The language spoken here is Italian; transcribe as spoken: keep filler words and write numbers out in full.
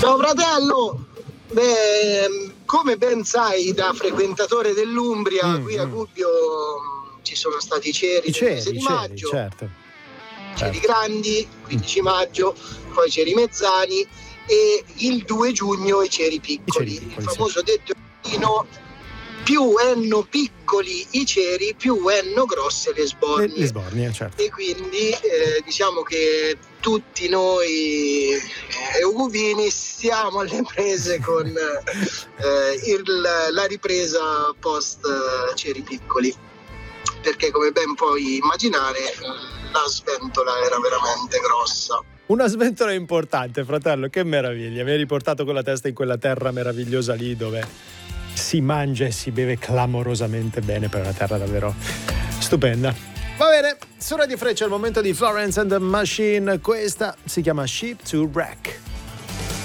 Ciao fratello, beh, come ben sai da frequentatore dell'Umbria, mm, qui a Gubbio mm. ci sono stati i ceri I del ceri, mese di ceri, maggio, certo. ceri certo. grandi, quindici maggio, poi ceri mezzani e il due giugno i ceri piccoli. I ceri piccoli il famoso sì. detto latino, più enno piccoli i ceri, più enno grosse le sbornie. Le, le sbornie, certo. E quindi eh, diciamo che tutti noi eh, uguvini siamo alle prese con eh, il, la ripresa post eh, ceri piccoli, perché come ben puoi immaginare la sventola era veramente grossa. Una sventola importante, fratello, che meraviglia. Mi hai riportato con la testa in quella terra meravigliosa lì dove si mangia e si beve clamorosamente bene, per una terra davvero stupenda. Va bene, su Radio Freccia è il momento di Florence and the Machine. Questa si chiama Ship to Wreck.